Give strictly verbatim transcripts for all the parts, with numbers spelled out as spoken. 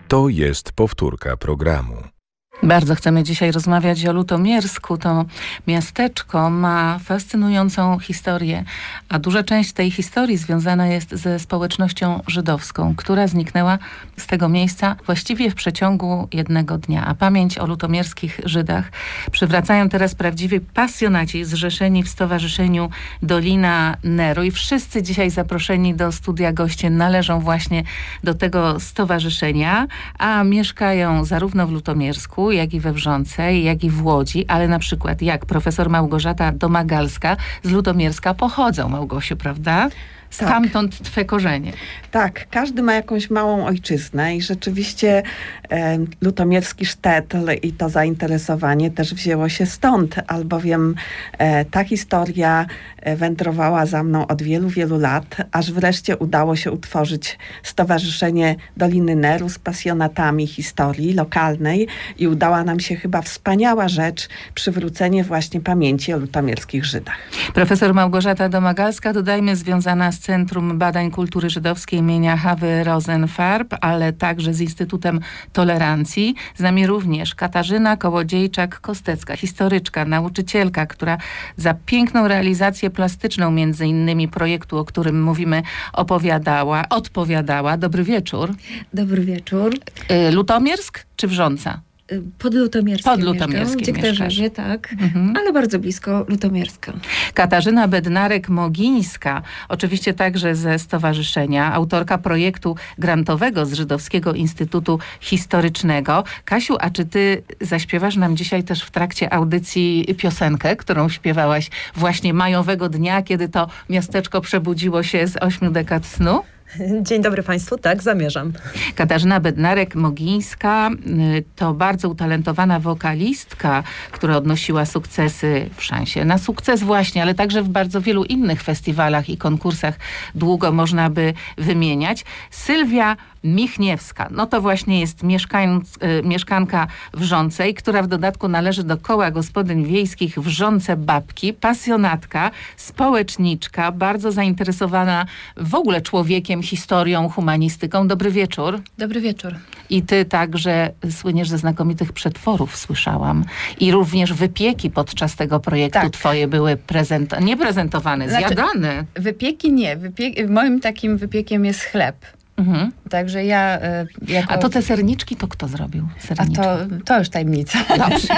To jest powtórka programu. Bardzo chcemy dzisiaj rozmawiać o Lutomiersku. To miasteczko ma fascynującą historię, a duża część tej historii związana jest ze społecznością żydowską, która zniknęła z tego miejsca właściwie w przeciągu jednego dnia. A pamięć o lutomierskich Żydach przywracają teraz prawdziwi pasjonaci zrzeszeni w Stowarzyszeniu Dolina Neru. I wszyscy dzisiaj zaproszeni do studia goście należą właśnie do tego stowarzyszenia, a mieszkają zarówno w Lutomiersku, jak i we Wrzącej, jak i w Łodzi, ale na przykład jak profesor Małgorzata Domagalska z Lutomierska pochodzą, Małgosiu, prawda? Stamtąd tak. Twe korzenie. Tak, każdy ma jakąś małą ojczyznę i rzeczywiście e, lutomierski sztetl i to zainteresowanie też wzięło się stąd, albowiem e, ta historia wędrowała za mną od wielu, wielu lat, aż wreszcie udało się utworzyć Stowarzyszenie Doliny Neru z pasjonatami historii lokalnej i udała nam się chyba wspaniała rzecz, przywrócenie właśnie pamięci o lutomierskich Żydach. Profesor Małgorzata Domagalska, dodajmy, związana z Centrum Badań Kultury Żydowskiej imienia Hawy Rosenfarb, ale także z Instytutem Tolerancji. Z nami również Katarzyna Kołodziejczak-Kostecka, historyczka, nauczycielka, która za piękną realizację plastyczną między innymi projektu, o którym mówimy, opowiadała, odpowiadała. Dobry wieczór. Dobry wieczór. Y, Lutomiersk czy Wrząca? Pod Lutomierskiem Pod Lutomierskiem mieszkam, w tak, mhm. ale bardzo blisko Lutomierska. Katarzyna Bednarek-Mogińska, oczywiście także ze stowarzyszenia, autorka projektu grantowego z Żydowskiego Instytutu Historycznego. Kasiu, a czy ty zaśpiewasz nam dzisiaj też w trakcie audycji piosenkę, którą śpiewałaś właśnie majowego dnia, kiedy to miasteczko przebudziło się z ośmiu dekad snu? Dzień dobry Państwu, tak, zamierzam. Katarzyna Bednarek-Mogińska to bardzo utalentowana wokalistka, która odnosiła sukcesy w szansie na sukces właśnie, ale także w bardzo wielu innych festiwalach i konkursach długo można by wymieniać. Sylwia Michniewska, no to właśnie jest mieszkań, y, mieszkanka Wrzącej, która w dodatku należy do koła gospodyń wiejskich Wrzące Babki, pasjonatka, społeczniczka, bardzo zainteresowana w ogóle człowiekiem, historią, humanistyką. Dobry wieczór. Dobry wieczór. I ty także słyniesz ze znakomitych przetworów, słyszałam. I również wypieki podczas tego projektu tak. twoje były prezent- nie prezentowane, znaczy, zjadane. Wypieki nie. Wypie- moim takim wypiekiem jest chleb. Mhm. Także ja... Y, jako... A to te serniczki to kto zrobił? Serniczki. A to, to już tajemnica. Dobrze.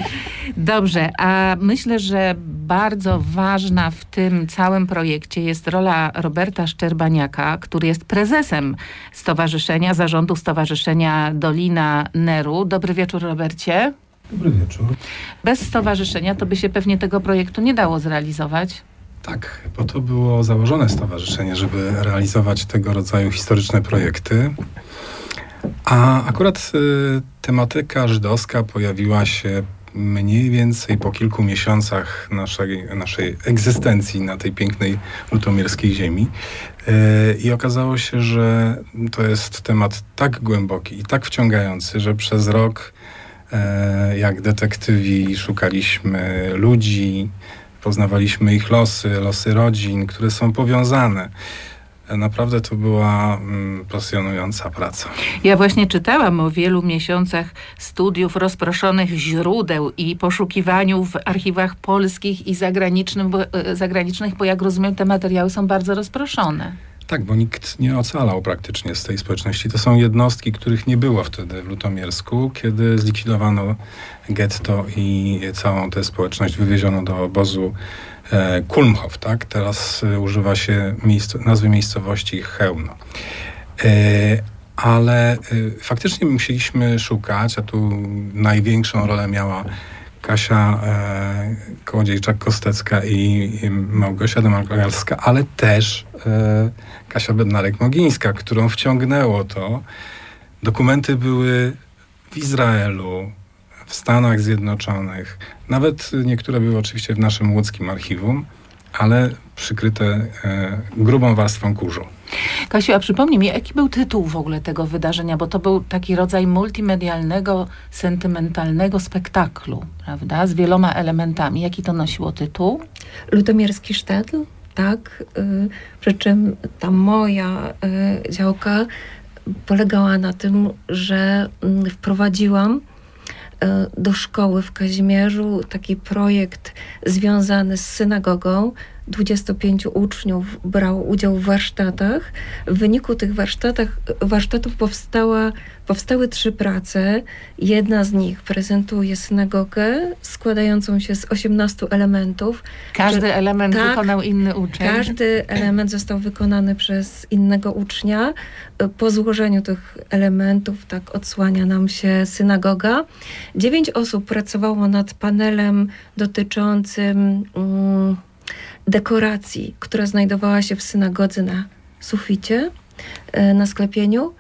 Dobrze, a myślę, że bardzo ważna w tym całym projekcie jest rola Roberta Szczerbaniaka, który jest prezesem stowarzyszenia, zarządu Stowarzyszenia Dolina Neru. Dobry wieczór, Robercie. Dobry wieczór. Bez stowarzyszenia to by się pewnie tego projektu nie dało zrealizować. Tak, po to było założone stowarzyszenie, żeby realizować tego rodzaju historyczne projekty. A akurat y, tematyka żydowska pojawiła się mniej więcej po kilku miesiącach naszej, naszej egzystencji na tej pięknej lutomierskiej ziemi. Y, I okazało się, że to jest temat tak głęboki i tak wciągający, że przez rok y, jak detektywi szukaliśmy ludzi, poznawaliśmy ich losy, losy rodzin, które są powiązane. Naprawdę to była mm, pasjonująca praca. Ja właśnie czytałam o wielu miesiącach studiów, rozproszonych źródeł i poszukiwaniu w archiwach polskich i zagranicznych, bo, zagranicznych, bo jak rozumiem, te materiały są bardzo rozproszone. Tak, bo nikt nie ocalał praktycznie z tej społeczności. To są jednostki, których nie było wtedy w Lutomiersku, kiedy zlikwidowano getto i całą tę społeczność wywieziono do obozu e, Kulmhof, tak? Teraz e, używa się miejsc- nazwy miejscowości Chełmno. E, ale e, faktycznie musieliśmy szukać, a tu największą rolę miała Kasia e, Kołodziejczak-Kostecka i, i Małgosia Domagalska, ale też e, Kasia Bednarek-Mogińska, którą wciągnęło to. Dokumenty były w Izraelu, w Stanach Zjednoczonych. Nawet niektóre były oczywiście w naszym łódzkim archiwum, ale przykryte e, grubą warstwą kurzu. Kasiu, a przypomnij mi, jaki był tytuł w ogóle tego wydarzenia, bo to był taki rodzaj multimedialnego, sentymentalnego spektaklu, prawda, z wieloma elementami. Jaki to nosiło tytuł? Lutomierski sztetl, tak. Y, przy czym ta moja y, działka polegała na tym, że wprowadziłam do szkoły w Kazimierzu taki projekt związany z synagogą. dwudziestu pięciu uczniów brało udział w warsztatach. W wyniku tych warsztatach, warsztatów powstała, powstały trzy prace. Jedna z nich prezentuje synagogę składającą się z osiemnastu elementów. Każdy że, element tak, wykonał inny uczeń. Każdy element został wykonany przez innego ucznia. Po złożeniu tych elementów tak odsłania nam się synagoga. Dziewięć osób pracowało nad panelem dotyczącym um, dekoracji, która znajdowała się w synagodze na suficie, na sklepieniu,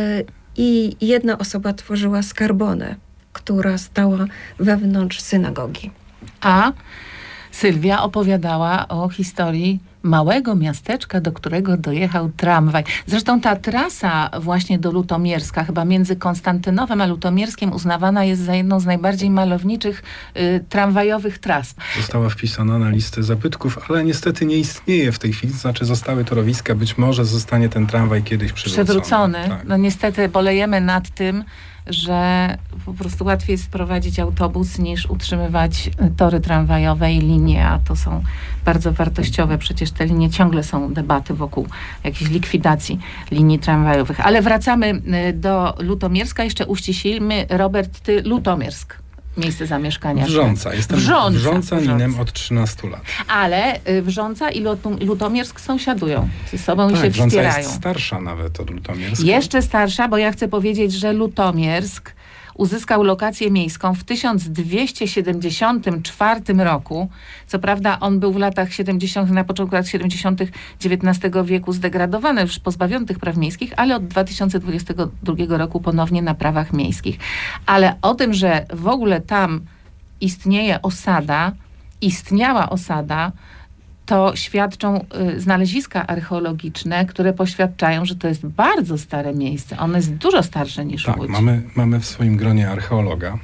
i jedna osoba tworzyła skarbonę, która stała wewnątrz synagogi. A Sylwia opowiadała o historii małego miasteczka, do którego dojechał tramwaj. Zresztą ta trasa właśnie do Lutomierska, chyba między Konstantynowem a Lutomierskiem, uznawana jest za jedną z najbardziej malowniczych y, tramwajowych tras. Została wpisana na listę zabytków, ale niestety nie istnieje w tej chwili, to znaczy zostały torowiska, być może zostanie ten tramwaj kiedyś przywrócony. Przywrócony. Tak. No niestety bolejemy nad tym, że po prostu łatwiej jest sprowadzić autobus niż utrzymywać tory tramwajowe i linie, a to są bardzo wartościowe. Przecież te linie, ciągle są debaty wokół jakiejś likwidacji linii tramwajowych. Ale wracamy do Lutomierska. Jeszcze uściślimy, Robert, ty Lutomiersk. Miejsce zamieszkania. Wrząca. Jestem Wrząca. wrzącaninem od trzynastu lat. Ale Wrząca i Lutomiersk sąsiadują ze sobą tak, i się Wrząca wspierają. jest starsza nawet od Lutomierska. Jeszcze starsza, bo ja chcę powiedzieć, że Lutomiersk uzyskał lokację miejską w tysiąc dwieście siedemdziesiątym czwartym roku. Co prawda on był w latach siedemdziesiątych, na początku lat siedemdziesiątych dziewiętnastego wieku zdegradowany, już pozbawiony tych praw miejskich, ale od dwa tysiące dwudziestego drugiego roku ponownie na prawach miejskich. Ale o tym, że w ogóle tam istnieje osada, istniała osada, to świadczą y, znaleziska archeologiczne, które poświadczają, że to jest bardzo stare miejsce. Ono jest dużo starsze niż tak, Łódź. Mamy, mamy w swoim gronie archeologa,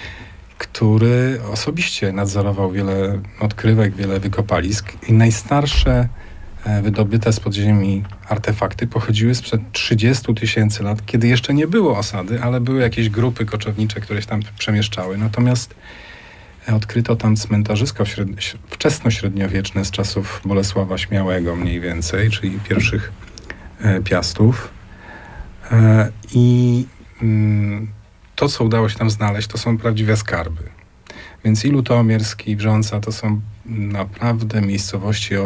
który osobiście nadzorował wiele odkrywek, wiele wykopalisk i najstarsze e, wydobyte z podziemi artefakty pochodziły sprzed trzydziestu tysięcy lat, kiedy jeszcze nie było osady, ale były jakieś grupy koczownicze, które się tam przemieszczały. Natomiast odkryto tam cmentarzysko śred- wczesnośredniowieczne z czasów Bolesława Śmiałego mniej więcej, czyli pierwszych e, piastów. E, I mm, to, co udało się tam znaleźć, to są prawdziwe skarby. Więc i Lutomiersk, i Wrząca to są naprawdę miejscowości o